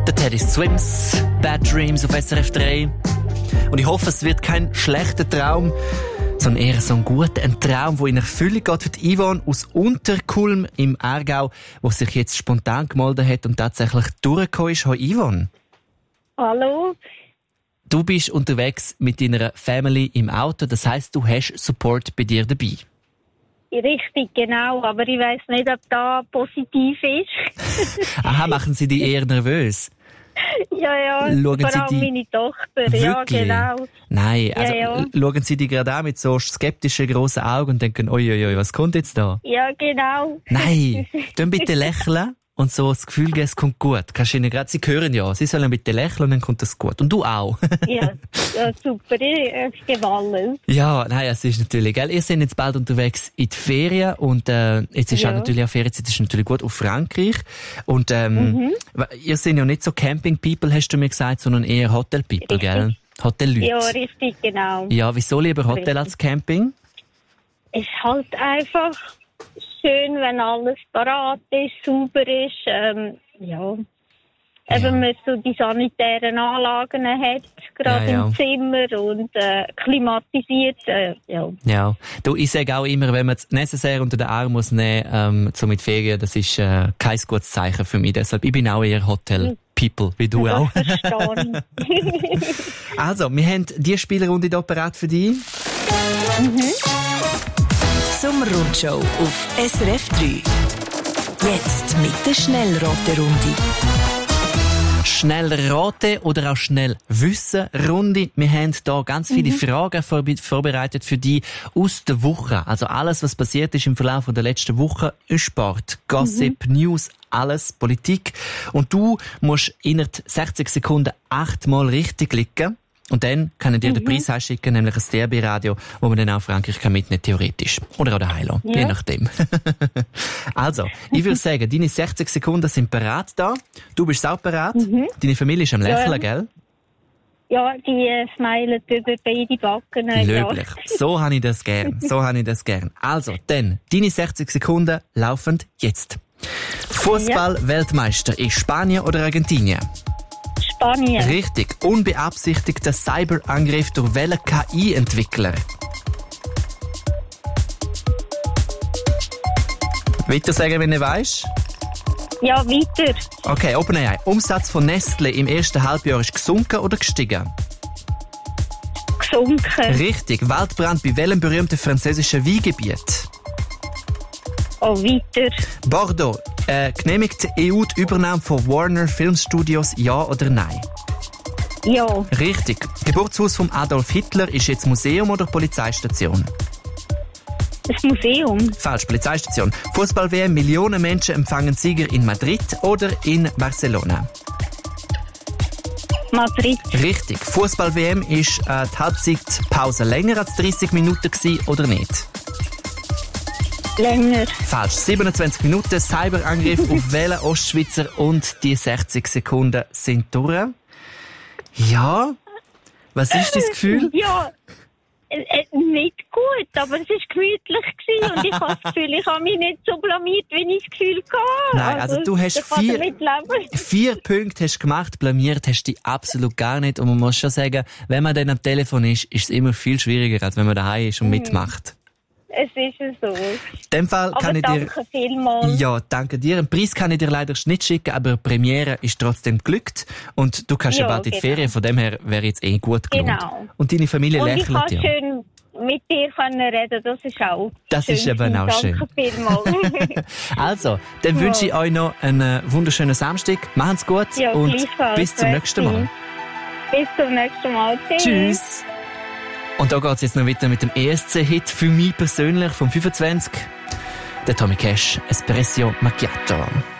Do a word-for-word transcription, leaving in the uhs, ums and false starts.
Der Teddy Swims, Bad Dreams auf S R F drei. Und ich hoffe, es wird kein schlechter Traum, sondern eher so ein guter, ein Traum, der in Erfüllung geht für die Yvonne aus Unterkulm im Aargau, die sich jetzt spontan gemeldet hat und tatsächlich durchgekommen ist. Hallo Yvonne. Hallo. Du bist unterwegs mit deiner Family im Auto, das heisst, du hast Support bei dir dabei. Richtig, genau, aber ich weiss nicht, ob da positiv ist. Aha, machen sie dich eher nervös? Ja, ja, schauen vor Sie allem die... meine Tochter, Wirklich? ja, genau. Nein, also ja, ja. schauen sie dich gerade an mit so skeptischen grossen Augen und denken, oi, oi, oi, was kommt jetzt da? Ja, genau. Nein, dann bitte lächeln und so das Gefühl geben, es kommt gut. Kannst du ihnen gerade, sie hören ja, sie sollen bitte lächeln und dann kommt es gut. Und du auch. ja, ja, super, ich habe gewallen. Ja, nein, es ist natürlich, gell? Ihr seid jetzt bald unterwegs in die Ferien und äh, jetzt ist Ja. auch natürlich auch Ferienzeit, ist natürlich gut auf Frankreich. Und ähm, Mhm. ihr seid ja nicht so Camping-People, hast du mir gesagt, sondern eher Hotel-People, Richtig. gell? Hotel-Leute. Ja, richtig, genau. Ja, wieso lieber Hotel Richtig. als Camping? Es ist halt einfach schön, wenn alles parat ist, sauber ist, ähm, ja. Eben, Ja. man so die sanitären Anlagen hat, gerade Ja, ja. im Zimmer und äh, klimatisiert, äh, ja. Ja. Du, ich sage auch immer, wenn man das Necessaire unter den Arm muss nehmen, ähm, so mit Ferien, das ist äh, kein gutes Zeichen für mich. Deshalb, ich bin auch eher Hotel-People, wie du auch. Das verstehe ich. Also, wir haben die Spielrunde hier parat für dich. Sommerrundshow auf S R F drei. Jetzt mit der Schnellraterunde. Schnell raten oder auch schnell wissen Runde. Wir haben hier ganz viele Fragen vor vorbereitet für dich aus der Woche. Also alles, was passiert ist im Verlauf der letzten Woche, Sport, Gossip, News, alles, Politik. Und du musst innerhalb sechzig Sekunden achtmal richtig klicken. Und dann kann ich dir den Preis heimschicken, nämlich ein D R B-Radio, wo man dann auch Frankreich kann mitnehmen, theoretisch. Oder auch daheim lassen, Ja. je nachdem. Also, ich würde sagen, deine sechzig Sekunden sind bereit da. Du bist auch bereit. Deine Familie ist am Lächeln, Ja. gell? Ja, die äh, smilen über beide Backen. Äh, Löblich. So habe ich das gern. So habe ich das gern. Also, dann, deine sechzig Sekunden laufen jetzt. Fußball-Weltmeister ist Spanien oder Argentinien? Spanien. Richtig. Unbeabsichtigter Cyberangriff durch welchen K I-Entwickler? Weiter sagen, wenn du weißt. Ja, weiter. Okay, OpenAI. Umsatz von Nestle im ersten Halbjahr ist gesunken oder gestiegen? Gesunken. Richtig. Waldbrand bei welchem berühmten französischen Weingebiet? Oh, weiter. Bordeaux. Äh, genehmigt die E U die Übernahme von Warner Filmstudios, ja oder nein? Ja, Richtig. Geburtshaus von Adolf Hitler ist jetzt Museum oder Polizeistation? das Museum. Falsch, Polizeistation. Fußball-W M, Millionen Menschen empfangen Sieger in Madrid oder in Barcelona? Madrid. Richtig. Fußball-W M ist äh, die Halbzeitpause länger als dreißig Minuten gewesen, oder nicht? Länger. Falsch. siebenundzwanzig Minuten. Cyberangriff auf welchen Ostschweizer und die sechzig Sekunden sind durch. Ja. Was ist dein Gefühl? Ja, äh, äh, nicht gut, aber es war gemütlich gewesen und ich habe das Gefühl, ich habe mich nicht so blamiert, wie ich das Gefühl hatte. Nein, also du hast ich kann vier- damit leben. Vier Punkte hast du gemacht, blamiert hast du dich absolut gar nicht. Und man muss schon sagen, wenn man dann am Telefon ist, ist es immer viel schwieriger, als wenn man daheim ist und mitmacht. Es ist so. In dem Fall Aber kann ich dir... danke vielmals. Ja, danke dir. Einen Preis kann ich dir leider nicht schicken, aber die Premiere ist trotzdem glückt. Und du kannst ja, Ja, bald in die genau. Ferien, von dem her wäre jetzt eh gut gelohnt. Genau. Und deine Familie Und ich lächelt kann ja. schön mit dir können reden, das ist auch Das schön. ist eben auch schön. Danke vielmals. Also, dann wünsche ich euch noch einen äh, wunderschönen Samstag. Machen's gut Ja, und gleichfalls. bis zum nächsten Mal. Bis zum nächsten Mal. Tschüss. Tschüss. Und da geht's jetzt noch weiter mit dem E S C-Hit für mich persönlich vom fünfundzwanzig. Der Tommy Cash, Espresso Macchiato.